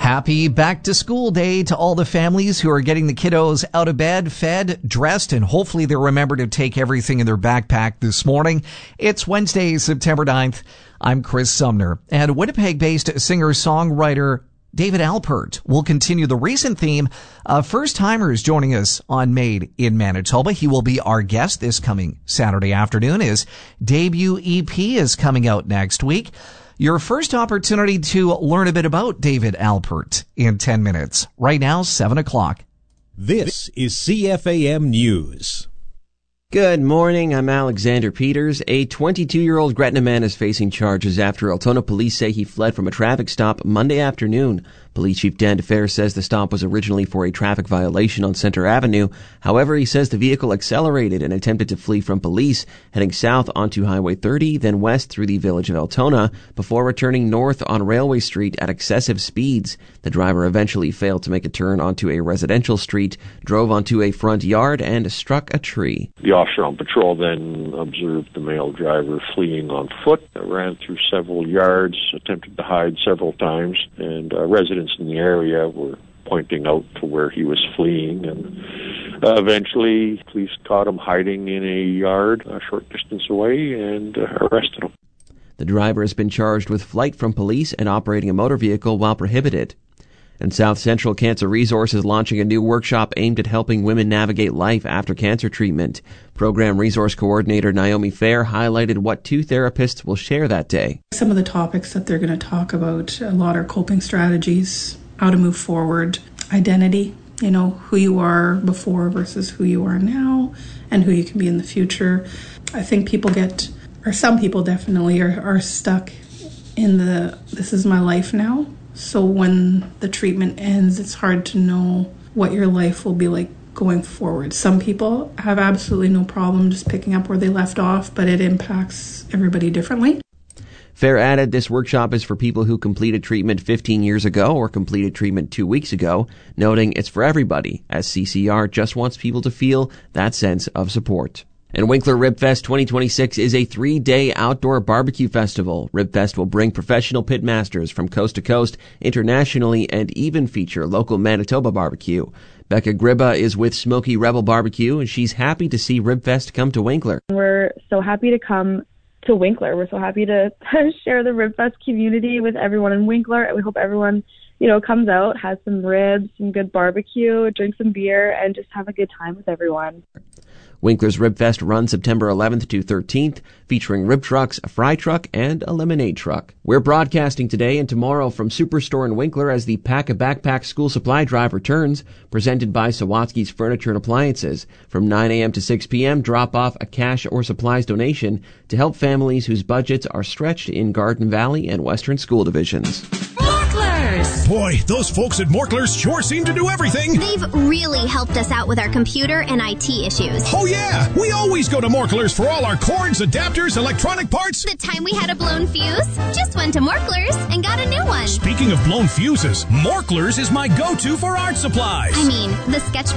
Happy back to school day to all the families who are getting the kiddos out of bed, fed, dressed, and hopefully they'll remember to take everything in their backpack this morning. It's Wednesday, September 9th. I'm Chris Sumner, and Winnipeg-based singer-songwriter David Alpert will continue the recent theme of first-timers joining us on Made in Manitoba. He will be our guest this coming Saturday afternoon. His debut EP is coming out next week. Your first opportunity to learn a bit about David Alpert in 10 minutes. Right now, 7 o'clock. This is CFAM News. Good morning, I'm Alexander Peters. A 22-year-old Gretna man is facing charges after Altona police say he fled from a traffic stop Monday afternoon. Police Chief Dan DeFer says the stop was originally for a traffic violation on Center Avenue. However, he says the vehicle accelerated and attempted to flee from police, heading south onto Highway 30, then west through the village of Altona, before returning north on Railway Street at excessive speeds. The driver eventually failed to make a turn onto a residential street, drove onto a front yard, and struck a tree. The officer on patrol then observed the male driver fleeing on foot, ran through several yards, attempted to hide several times, and residents in the area were pointing out to where he was fleeing, and eventually police caught him hiding in a yard a short distance away and arrested him. The driver has been charged with flight from police and operating a motor vehicle while prohibited. And South Central Cancer Resource is launching a new workshop aimed at helping women navigate life after cancer treatment. Program Resource Coordinator Naomi Fair highlighted what two therapists will share that day. Some of the topics that they're going to talk about a lot are coping strategies, how to move forward, identity, who you are before versus who you are now, and who you can be in the future. I think some people definitely are stuck in this is my life now. So when the treatment ends, it's hard to know what your life will be like going forward. Some people have absolutely no problem just picking up where they left off, but it impacts everybody differently. Fair added this workshop is for people who completed treatment 15 years ago or completed treatment 2 weeks ago, noting it's for everybody, as CCR just wants people to feel that sense of support. And Winkler Ribfest 2026 is a 3-day outdoor barbecue festival. Ribfest will bring professional pit masters from coast to coast internationally and even feature local Manitoba barbecue. Becca Gribba is with Smoky Rebel Barbecue, and she's happy to see Ribfest come to Winkler. We're so happy to come to Winkler. We're so happy to share the Ribfest community with everyone in Winkler, and we hope everyone comes out, has some ribs, some good barbecue, drink some beer, and just have a good time with everyone. Winkler's Ribfest runs September 11th to 13th, featuring rib trucks, a fry truck, and a lemonade truck. We're broadcasting today and tomorrow from Superstore in Winkler as the Pack a Backpack school supply drive returns, presented by Sawatsky's Furniture and Appliances. From 9 a.m. to 6 p.m., drop off a cash or supplies donation to help families whose budgets are stretched in Garden Valley and Western school divisions. Boy, those folks at Morklers sure seem to do everything. They've really helped us out with our computer and IT issues. Oh yeah, we always go to Morklers for all our cords, adapters, electronic parts. The time we had a blown fuse, just went to Morklers and got a new one. Speaking of blown fuses, Morklers is my go-to for art supplies. I mean, the sketch